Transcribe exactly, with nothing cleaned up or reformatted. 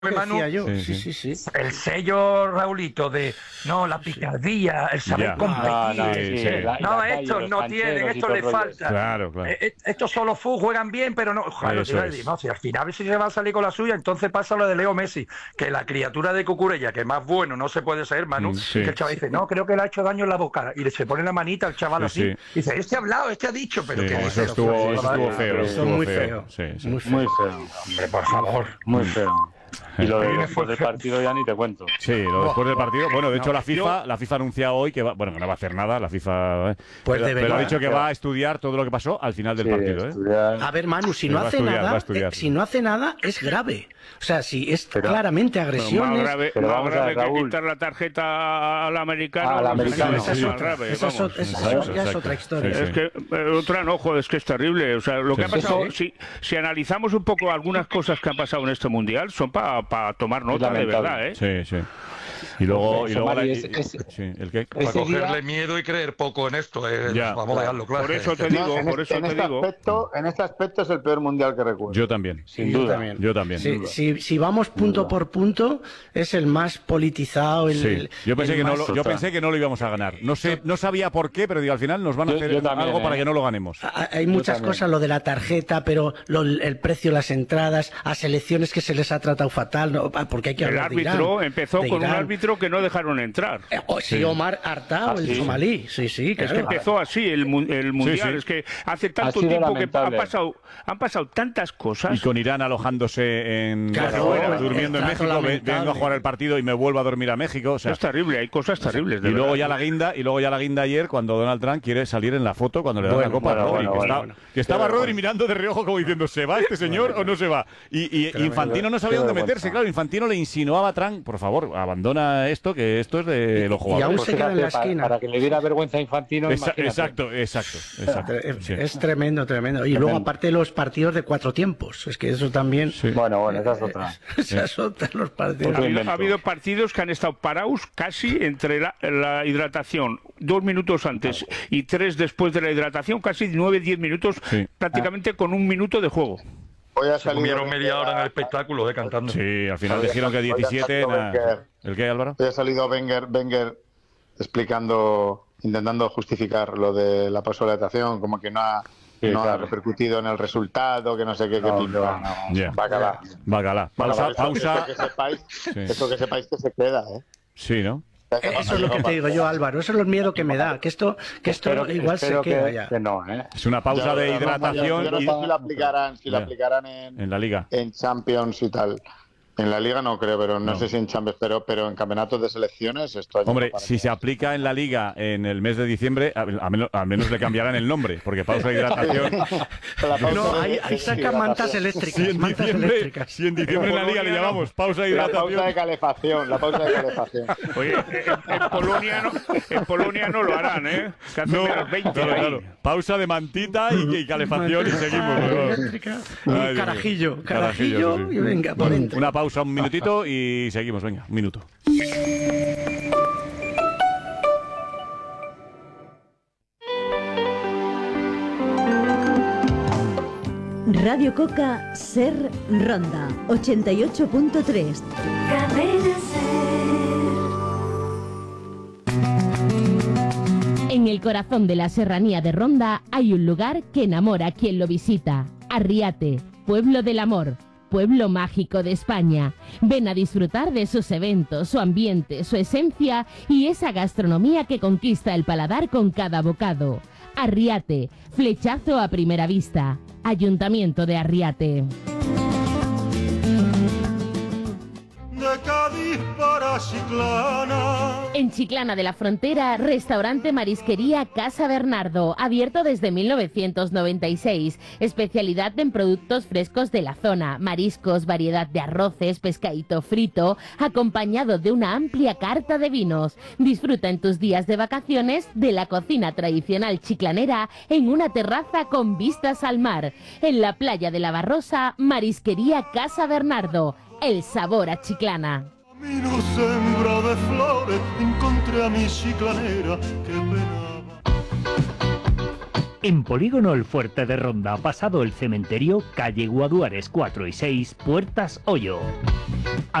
Manu, decía yo. Sí, Sí, sí. sí, sí. el sello, Raulito, de no, la picardía, el saber Ya. competir. No, no, Sí, sí, sí. la- No, la calle, estos los no cancheros tienen, y esto todo le el rollo falta. Claro, claro. Eh, eh, estos solo fu juegan bien, pero no. Claro, Eso te iba a es. decir, no, si al final si se va a salir con la suya, entonces pasa lo de Leo Messi, que la criatura de Cucurella, que más bueno no se puede ser, Manu, Mm, sí. que el chaval dice, no, creo que le ha hecho daño en la boca, y le se pone la manita al chaval Sí, así, sí. y dice, este ha hablado, este ha dicho, pero Sí, que eso estuvo, eso estuvo feo. Eso estuvo muy feo. feo. Sí, sí. Muy feo. Muy feo, hombre, por favor. muy feo. Y lo de Viene después del fue- partido ya ni te cuento. Sí, lo después del partido. Bueno, de hecho No, la FIFA, yo- la FIFA ha anunciado hoy que va, bueno, que no va a hacer nada, la FIFA, eh, Pues pero, debería. pero ha dicho que va a estudiar todo lo que pasó al final del Sí, partido, ¿eh? estudiar- A ver, Manu, si Sí, no va a hace estudiar, va a nada, estudiar. eh, si no hace nada, es grave. O sea, si es Pero- claramente Pero más agresiones. grave, Pero más vamos a grave ver, que Raúl. quitar la tarjeta al americano. Al no sé si americano. es esa es más otra. grave, Esa es vamos. otra- esa Exacto, es- ya es exacto. otra historia. Sí, Es sí. que eh, otra no, joder, es que es terrible. O sea, lo que Sí, ha sí. pasado, Sí. si, si analizamos un poco algunas cosas que han pasado en este mundial, son para tomar nota de lamentable. verdad, ¿eh? Sí, sí. Y luego, y Eso, luego Mari, la- es- y- es- sí, ¿el qué? Para Ese cogerle día- miedo y creer poco en esto, eh, Ya. vamos a dejarlo claro. Por eso te Eh, digo, en por este, eso en te este digo. aspecto, en este aspecto es el peor mundial que recuerdo. Yo también. Sin Yo duda. también. Yo también. Si, si, si vamos punto por punto, es el más politizado. El, Sí. el- Yo pensé el que no más- lo, yo pensé que no lo íbamos a ganar. No sé, no sabía por qué, pero digo, al final nos van a Yo- hacer yo también, algo ¿eh? para que no lo ganemos. Ha- Hay muchas también. cosas, lo de la tarjeta, pero lo- el precio de las entradas, a selecciones que se les ha tratado fatal, no, porque hay que El hablar de árbitro Irán, empezó de con un Irán. árbitro que no dejaron entrar. Eh, oh, sí, Omar Artao, Ah, el sí. somalí, sí, sí, Es claro. que empezó así el, mu- el mundial. sí. Es que hace tanto sido tiempo que lamentable. han pasado, han pasado tantas cosas. Y con Irán alojándose en Claro, Barcelona, el durmiendo en trato México, ve- lamentable. vengo a jugar el partido y me vuelvo a dormir a México. O sea, Es terrible, hay cosas terribles. De y luego verdad. ya la guinda, y luego ya la guinda ayer cuando Donald Trump quiere salir en la foto cuando le da Bueno, la copa a bueno, Rodri, bueno, que, bueno, está- bueno. que estaba Qué Rodri vergüenza. mirando de reojo como diciendo, ¿se va este señor o no se va? Y, y Infantino no sabía Qué dónde vergüenza. meterse, claro, Infantino le insinuaba a Trump, por favor, abandona esto, que esto es de los y jugadores. aún Pues se queda en la fíjate, para- esquina. Para que le diera vergüenza a Infantino, Esa- imagínate. exacto, exacto, exacto. Es, Sí. es tremendo, tremendo. Y luego, aparte, los partidos de cuatro tiempos. Es que eso también. Sí. Bueno, bueno, esa es otra. Esas otras, los partidos. Ha habido, invento. ha habido partidos que han estado parados casi entre la, la hidratación, dos minutos antes y tres después de la hidratación, casi nueve, diez minutos, Sí. prácticamente con un minuto de juego. Hoy ha Se salido comieron Wenger media hora en el a- espectáculo, eh, cantando. Sí, al final Hoy ha dijeron que salido- hoy ha diecisiete. salido nada. Wenger. ¿El qué, Álvaro? Hoy ha salido Wenger, Wenger explicando, intentando justificar lo de la pausa de hidratación, como que no ha, Sí, no ha claro. repercutido en el resultado, que no sé qué, qué No, pim, no, pam. no. Ya. Bacala. Bacala. Bueno, Pausa, eso- pausa. Eso que sepáis, eso que sepáis que se queda, ¿eh? Sí, ¿no? Eso es lo que te digo yo, Álvaro. Eso es el miedo que me da. Que esto, que esto Espero, igual se espero queda que, ya. que no, ¿eh? Es una pausa Yo- de yo- yo- hidratación Yo no y- sé si la aplicarán, si la Ya. aplicarán en, en la liga. en Champions y tal. En la Liga no creo, pero no, No. sé si en Champions, pero, pero en campeonatos de selecciones esto hay Hombre, mucho para si que- se aplica en la liga en el mes de diciembre, a, a menos, al menos le cambiarán el nombre, porque pausa de hidratación. La pausa No, de- ahí, ahí de sacan hidratación. mantas eléctricas. Si en mantas diciembre, eléctricas. si en, diciembre en la liga le Polonia no. llamamos pausa de La pausa de hidratación. calefacción, la pausa de calefacción. Oye, en, en Polonia no, en Polonia no lo harán, ¿eh? Que hace No, menos veinte claro, ahí. claro. Pausa de mantita y, y calefacción y seguimos. por favor. Eléctrica. Ay, Y Dios mío. carajillo. Carajillo, Carajillo. sí, sí. Y venga, por dentro. Una pausa, un minutito y seguimos. Venga, un minuto. Radio Coca Ser Ronda ochenta y ocho punto tres. Cadena Ser. En el corazón de la serranía de Ronda hay un lugar que enamora a quien lo visita. Arriate, pueblo del amor, pueblo mágico de España. Ven a disfrutar de sus eventos, su ambiente, su esencia y esa gastronomía que conquista el paladar con cada bocado. Arriate, flechazo a primera vista. Ayuntamiento de Arriate. De Cádiz para Chiclana. En Chiclana de la Frontera, restaurante Marisquería Casa Bernardo, abierto desde mil novecientos noventa y seis. Especialidad en productos frescos de la zona, mariscos, variedad de arroces, pescadito frito, acompañado de una amplia carta de vinos. Disfruta en tus días de vacaciones de la cocina tradicional chiclanera en una terraza con vistas al mar. En la playa de la Barrosa, Marisquería Casa Bernardo. El sabor a Chiclana. Camino sembrado de flores, encontré a mi chiclanera que penaba. En Polígono El Fuerte de Ronda, pasado el cementerio, calle Guaduares cuatro y seis, Puertas Hoyo.